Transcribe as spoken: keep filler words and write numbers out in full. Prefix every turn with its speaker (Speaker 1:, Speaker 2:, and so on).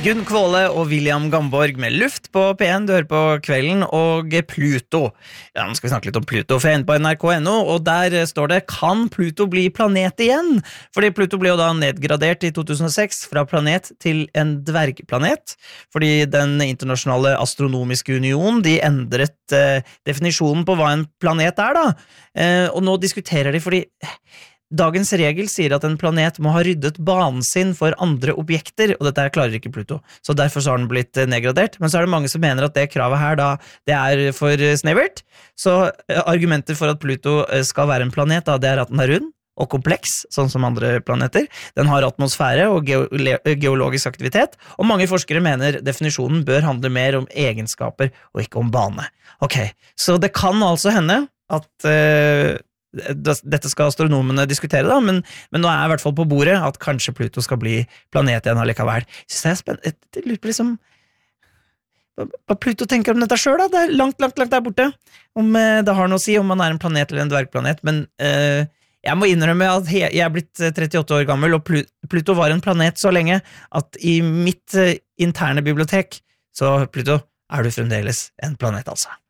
Speaker 1: Gunn Kvåle og William Gamborg med Luft på P en, du hører på Kvelden, og Pluto. Ja, nå skal vi snakke litt om Pluto, for jeg er inne på N R K punktum N O, og der står det, kan Pluto bli planet igjen? Fordi Pluto ble jo da nedgradert i to tusen og seks fra planet til en dvergplanet, fordi den internasjonale astronomiske union, de endret eh, definisjonen på hva en planet er da, eh, og nå diskuterer de fordi... Dagens regel sier at en planet må ha ryddet banen sin for andre objekter, og dette klarer ikke Pluto, så derfor så har den blitt nedgradert. Men så er det mange som mener at det kravet her da, det er for snevert, så argumenter for at Pluto skal være en planet da, det er at den er rund og kompleks, sånn som andre planeter. Den har atmosfære og geologisk aktivitet, og mange forskere mener definisjonen bør handle mer om egenskaper og ikke om bane. Ok, så det kan altså hende at... Uh, dette skal astronomene diskutere da, men, men nå er jeg i hvert fall på bordet at kanskje Pluto skal bli planet igjen allikevel. Jeg synes det er spennende, jeg lurer på liksom hva Pluto tenker om dette selv da, det er langt, langt, langt der borte, om det har noe å si om man er en planet eller en dvergplanet, men uh, jeg må innrømme at jeg er blitt trettiåtte år gammel, og Pluto var en planet så lenge at i mitt interne bibliotek, så Pluto er du fremdeles en planet altså.